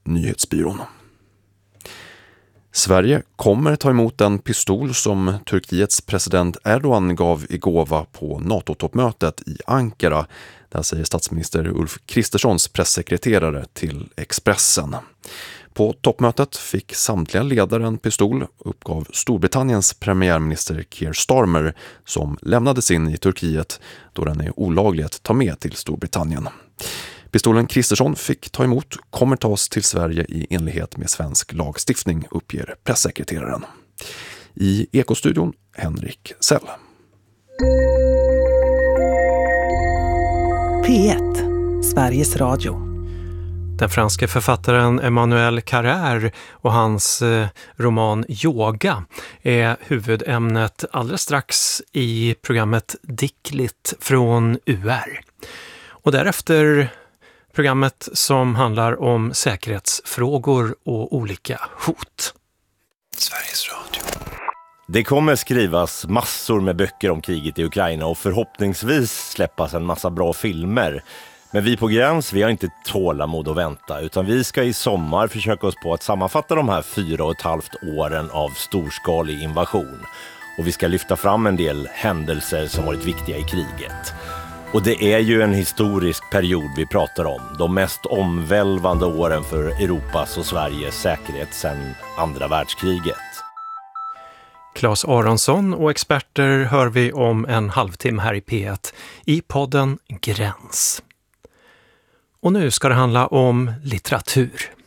nyhetsbyrån. Sverige kommer ta emot den pistol som Turkiets president Erdogan gav i gåva på NATO-toppmötet i Ankara. Där säger statsminister Ulf Kristerssons pressekreterare till Expressen. På toppmötet fick samtliga ledare en pistol, uppgav Storbritanniens premiärminister Keir Starmer, som lämnades in i Turkiet då den är olaglig att ta med till Storbritannien. Pistolen Kristersson fick ta emot kommer tas till Sverige i enlighet med svensk lagstiftning, uppger pressekreteraren. I Ekostudion, Henrik Sell. P1, Sveriges Radio. Den franske författaren Emmanuel Carrère och hans roman Yoga är huvudämnet alldeles strax i programmet Dickligt från UR. Och därefter programmet som handlar om säkerhetsfrågor och olika hot. Sveriges Radio. Det kommer skrivas massor med böcker om kriget i Ukraina och förhoppningsvis släppas en massa bra filmer. Men vi på Gräns, vi har inte tålamod att vänta, utan vi ska i sommar försöka oss på att sammanfatta de här 4,5 åren av storskalig invasion. Och vi ska lyfta fram en del händelser som varit viktiga i kriget. Och det är ju en historisk period vi pratar om. De mest omvälvande åren för Europas och Sveriges säkerhet sedan andra världskriget. Claes Aronsson och experter hör vi om en halvtimme här i P1 i podden Gräns. Och nu ska det handla om litteratur.